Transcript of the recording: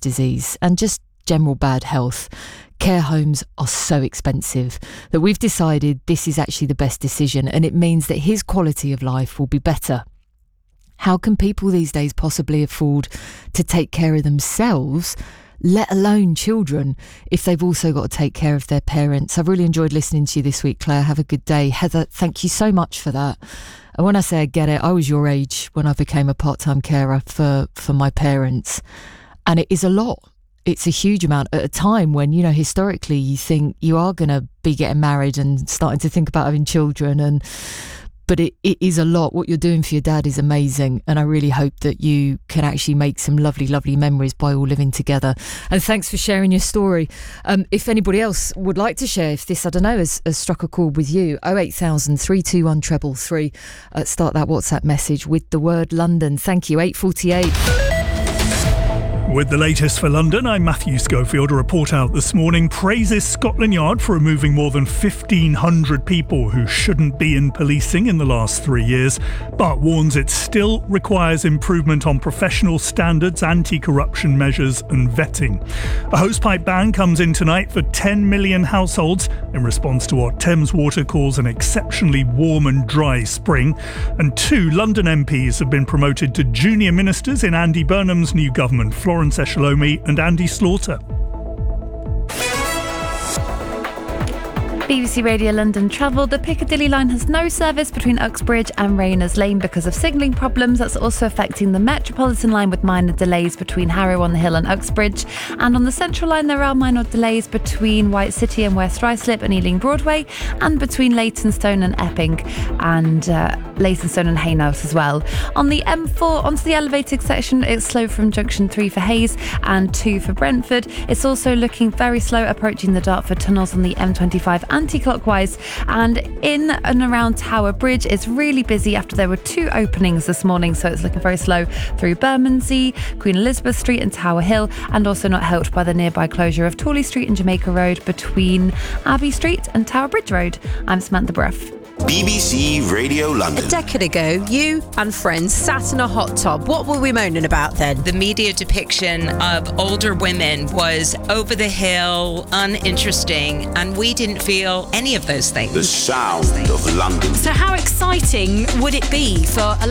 disease and just general bad health, care homes are so expensive that we've decided this is actually the best decision, and it means that his quality of life will be better. How can people these days possibly afford to take care of themselves, let alone children, if they've also got to take care of their parents? I've really enjoyed listening to you this week, Claire. Have a good day. Heather, thank you so much for that. And when I say I get it, I was your age when I became a part-time carer for my parents. And it is a lot. It's a huge amount at a time when, historically you think you are going to be getting married and starting to think about having children. But it is a lot. What you're doing for your dad is amazing. And I really hope that you can actually make some lovely, lovely memories by all living together. And thanks for sharing your story. If anybody else would like to share, if this, I don't know, has struck a chord with you, 08000 321 333. Start that WhatsApp message with the word London. Thank you. 8:48. With the latest for London, I'm Matthew Schofield. A report out this morning praises Scotland Yard for removing more than 1,500 people who shouldn't be in policing in the last 3 years, but warns it still requires improvement on professional standards, anti-corruption measures and vetting. A hosepipe ban comes in tonight for 10 million households in response to what Thames Water calls an exceptionally warm and dry spring. And 2 London MPs have been promoted to junior ministers in Andy Burnham's new government, Florence Eshalomi and Andy Slaughter. BBC Radio London Travel. The Piccadilly line has no service between Uxbridge and Rayners Lane because of signalling problems. That's also affecting the Metropolitan line with minor delays between Harrow on the Hill and Uxbridge. And on the Central line there are minor delays between White City and West Ruislip and Ealing Broadway, and between Leytonstone and Epping, and Leytonstone and Hainault as well. On the M4 onto the elevated section, it's slow from junction 3 for Hayes and 2 for Brentford. It's also looking very slow approaching the Dartford tunnels on the M25 anti-clockwise, and in and around Tower Bridge it's really busy after there were 2 openings this morning, so it's looking very slow through Bermondsey, Queen Elizabeth Street and Tower Hill, and also not helped by the nearby closure of Tooley Street and Jamaica Road between Abbey Street and Tower Bridge Road. I'm Samantha Bruff. BBC Radio London. A decade ago, you and friends sat in a hot tub. What were we moaning about then? The media depiction of older women was over the hill, uninteresting, and we didn't feel any of those things. The sound of London. So how exciting would it be for a